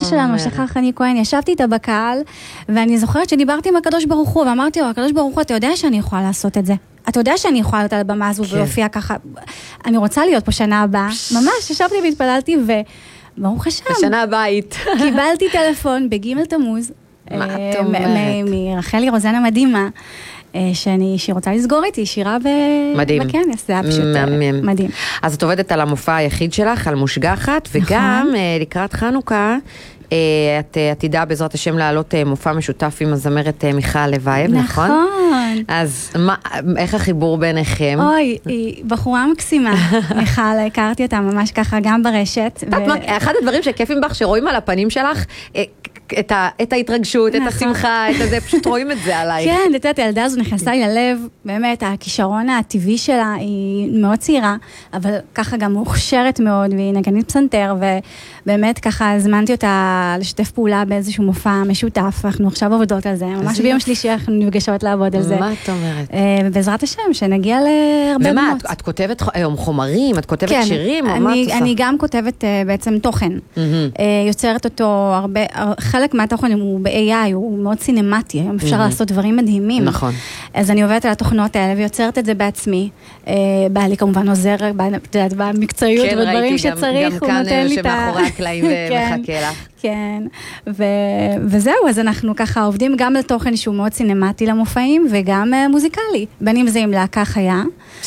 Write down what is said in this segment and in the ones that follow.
שלנו, שחר חני כהן, ישבתי איתה בקהל, ואני זוכרת שדיברתי עם הקדוש ברוך הוא, ואמרתי לו, הקדוש ברוך הוא, אתה יודע שאני יכולה לעשות את זה. אתה יודע שאני יכולה להיות על הבמה הזו ולהופיע ככה. אני רוצה להיות פה שנה הבאה. ממש, ישבתי והתפללתי, וברוך השם. בשנה הבית. קיבלתי טלפון בגימל תמוז, מרחלי רוזנה מדהימה, שהיא רוצה לסגור איתי, שירה בכנס, זה היה פשוט מדהים. אז את עובדת על המופע היחיד שלך, על מושגחת, וגם לקראת חנוכה, את עתידה בעזרת השם לעלות מופע משותף עם הזמרת מיכל לבייב, נכון? נכון. אז איך החיבור ביניכם? אוי, היא בחורה מקסימה, מיכל, הכרתי אותה ממש ככה גם ברשת. אחד הדברים שכיפים בך, שרואים על הפנים שלך, את ההתרגשות, את השמחה, את זה, פשוט רואים את זה עלייך. כן, את יודעת, הילדה הזו נכנסה לי ללב, באמת, הכישרון הטבעי שלה היא מאוד צעירה, אבל ככה גם מוכשרת מאוד, והיא נגנית פסנתר, ובאמת ככה הזמנתי אותה לשתף פעולה באיזשהו מופע משותף, אנחנו עכשיו עובדות על זה, ממש ביום שלישי אנחנו נפגשות לעבוד על זה. מה את אומרת? ובעזרת השם, שנגיע להרבה ומה, במות. את כותבת היום חומרים, את כותבת שירים, או מה את עושה? אני גם כותבת בעצם תוכן, יוצרת אותו הרבה, חלק מהתוכן הוא ב-AI, הוא מאוד סינמטי, היום אפשר לעשות דברים מדהימים. נכון. אז אני עובדת על התוכנות האלה ויוצרת את זה בעצמי. בעלי כמובן עוזר במקצועיות ובדברים שצריך, הוא נותן לי את ה... גם כאן שמאחורי הקלעים ומחכה לך. כן, וזהו, אז אנחנו ככה עובדים גם על תוכן שהוא מאוד סינמטי למופעים, וגם מוזיקלי. בין אם זה עם להקה חיה,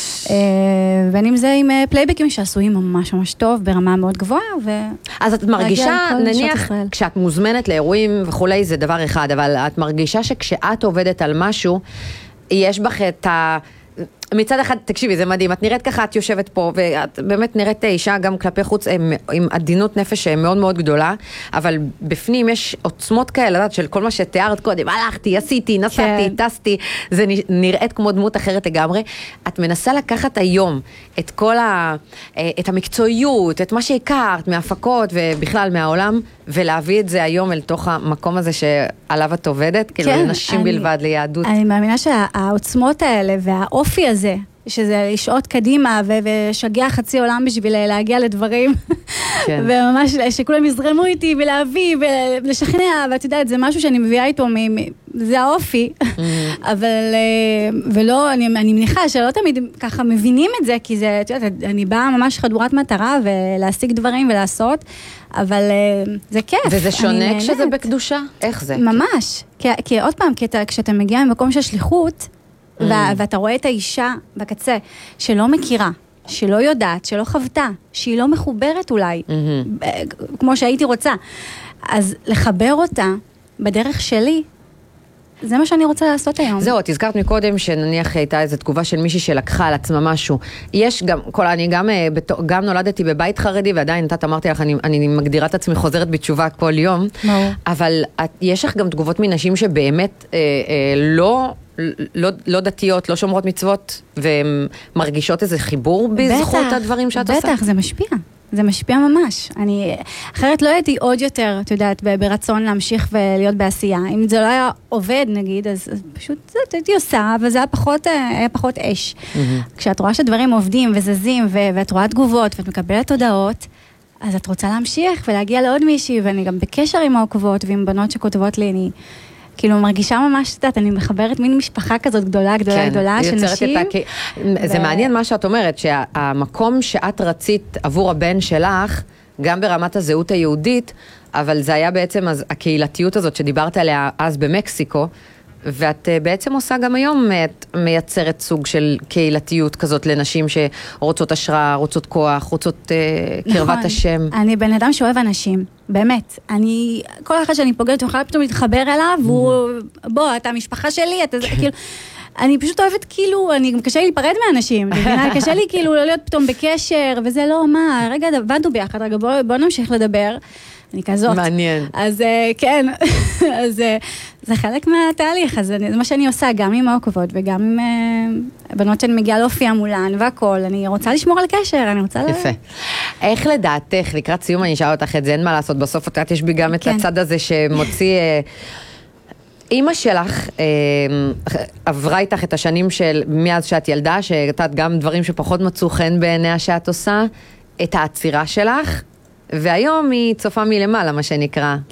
בין אם זה עם פלייבקים שעשויים ממש ממש טוב, ברמה מאוד גבוהה, אז את מרגישה, נניח, כשאת מוזמנת לאירועים וכולי, זה דבר אחד, אבל את מרגישה שכשאת עובדת על משהו, יש בך את ה... מצד אחד, תקשיבי, זה מדהים, את נראית ככה, את יושבת פה, ואת באמת נראית אישה גם כלפי חוץ, עם עדינות נפש מאוד מאוד גדולה, אבל בפנים יש עוצמות כאלה, של כל מה שתיארת קודם, הלכתי, עשיתי, נסעתי, טסתי, זה נראית כמו דמות אחרת לגמרי. את מנסה לקחת היום את כל את המקצועיות, את מה שהכרת מהפקות ובכלל מהעולם, ולהביא את זה היום אל תוך המקום הזה שעליו את עובדת, כאילו לנשים בלבד, ליהדות. אני מאמינה שהעוצמות האלה והאופי הזה, שזה לשעות קדימה ושגע חצי עולם בשביל להגיע לדברים, וממש שכולם יזרמו איתי ולהביא ולשכנע, ואת יודעת, זה משהו שאני מביאה איתו, זה האופי, אבל, ולא, אני מניחה שלא תמיד ככה מבינים את זה, כי זה, את יודעת, אני באה ממש חדורת מטרה ולהשיג דברים ולעשות, אבל זה כיף. וזה שונה כשזה בקדושה? איך זה? ממש, כי עוד פעם, כשאתה מגיע ממקום של שליחות, ואתה רואה את האישה בקצה, שלא מכירה, שלא יודעת, שלא חוותה, שהיא לא מחוברת אולי, כמו שהייתי רוצה. אז לחבר אותה בדרך שלי, זה מה שאני רוצה לעשות היום. זהו, את הזכרת מקודם שנניח הייתה איזו תגובה של מישהי שלקחה על עצמה משהו. יש גם, אני גם נולדתי בבית חרדי, ועדיין אמרתי לך, אני מגדירה את עצמי חוזרת בתשובה כל יום, אבל יש לך גם תגובות מנשים שבאמת לא דתיות, לא שומרות מצוות, והן מרגישות איזה חיבור בזכות הדברים שאת עושה? בטח, זה משפיע. זה משפיע ממש. אחרת לא הייתי עוד יותר, את יודעת, ברצון להמשיך ולהיות בעשייה. אם זה לא היה עובד, נגיד, אז פשוט הייתי עושה, אבל זה היה פחות אש. כשאת רואה שדברים עובדים וזזים, ואת רואה תגובות, ואת מקבלת הודעות, אז את רוצה להמשיך ולהגיע לעוד מישהי, ואני גם בקשר עם העוקבות, ועם בנות שכותבות לי, אני כאילו מרגישה ממש, אני מחברת מין משפחה כזאת גדולה של נשים. זה מעניין מה שאת אומרת, שהמקום שאת רצית עבור הבן שלך, גם ברמת הזהות היהודית, אבל זה היה בעצם הקהילתיות הזאת שדיברת עליה אז במקסיקו, ואת בעצם עושה גם היום, את מייצרת סוג של קהילתיות כזאת לנשים שרוצות השראה, רוצות כוח, רוצות קרבת השם. אני בן אדם שאוהב אנשים, באמת. כל אחד שאני פוגעת, הוא יכול פתאום להתחבר אליו, והוא, בוא, אתה המשפחה שלי, אתה כאילו... אני פשוט אוהבת כאילו, קשה לי להיפרד מאנשים, קשה לי כאילו לא להיות פתאום בקשר, וזה לא, מה, רגע, עבדנו ביחד, רגע, בוא נמשיך לדבר. אני כזאת. מעניין. אז כן, אז זה חלק מהתהליך, אז זה מה שאני עושה, גם עם העוקבות וגם עם בנות שאני מגיעה להופיע מולן והכל, אני רוצה לשמור על קשר, אני רוצה... יפה. איך לדעתך, לקראת סיום אני אשאל אותך את זה, אין מה לעשות, בסוף אותת יש בי גם את הצד הזה שמוציא... אמא שלך עברה איתך את השנים של מאז שאת ילדה, שהייתה גם דברים שפחות מצאו חן בעיניה שאת עושה, את העצירה שלך, והיום היא צופה מלמעלה, מה שנקרא.